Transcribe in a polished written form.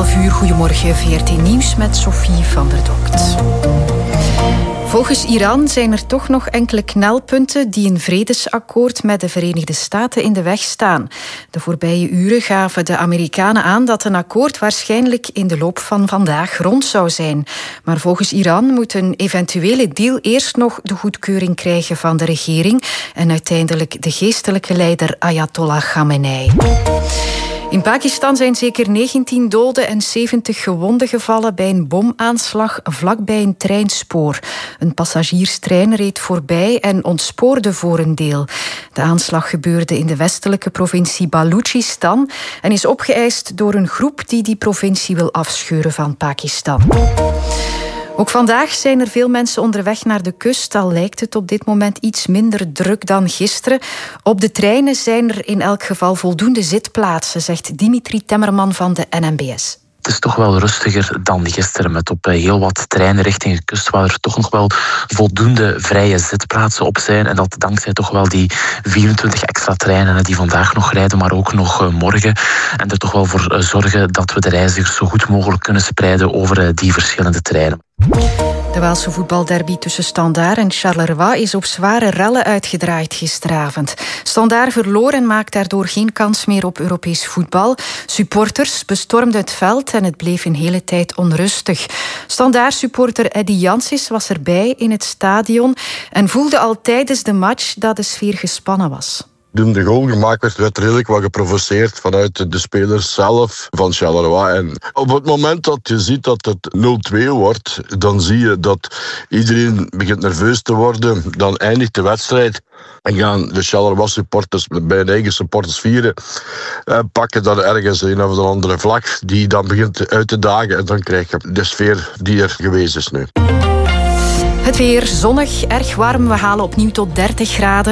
11:00. Goedemorgen, VRT Nieuws met Sophie van der Dokt. Volgens Iran zijn er toch nog enkele knelpunten die een vredesakkoord met de Verenigde Staten in de weg staan. De voorbije uren gaven de Amerikanen aan dat een akkoord waarschijnlijk in de loop van vandaag rond zou zijn. Maar volgens Iran moet een eventuele deal eerst nog de goedkeuring krijgen van de regering en uiteindelijk de geestelijke leider Ayatollah Khamenei. In Pakistan zijn zeker 19 doden en 70 gewonden gevallen bij een bomaanslag vlakbij een treinspoor. Een passagierstrein reed voorbij en ontspoorde voor een deel. De aanslag gebeurde in de westelijke provincie Balochistan en is opgeëist door een groep die provincie wil afscheuren van Pakistan. Ook vandaag zijn er veel mensen onderweg naar de kust, al lijkt het op dit moment iets minder druk dan gisteren. Op de treinen zijn er in elk geval voldoende zitplaatsen, zegt Dimitri Temmerman van de NMBS. Het is toch wel rustiger dan gisteren, met op heel wat treinen richting de kust waar er toch nog wel voldoende vrije zitplaatsen op zijn. En dat dankzij toch wel die 24 extra treinen die vandaag nog rijden, maar ook nog morgen. En er toch wel voor zorgen dat we de reizigers zo goed mogelijk kunnen spreiden over die verschillende treinen. De Waalse voetbalderby tussen Standaard en Charleroi is op zware rellen uitgedraaid gisteravond. Standaard verloor en maakt daardoor geen kans meer op Europees voetbal. Supporters bestormden het veld en het bleef een hele tijd onrustig. Standaard-supporter Eddy Jansis was erbij in het stadion en voelde al tijdens de match dat de sfeer gespannen was. Toen de goal gemaakt werd redelijk wat geprovoceerd vanuit de spelers zelf van Charleroi. En op het moment dat je ziet dat het 0-2 wordt, dan zie je dat iedereen begint nerveus te worden. Dan eindigt de wedstrijd en gaan de Charleroi supporters bij hun eigen supporters vieren. Pakken dan ergens een of andere vlag die dan begint uit te dagen. En dan krijg je de sfeer die er geweest is nu. Het weer zonnig, erg warm. We halen opnieuw tot 30 graden.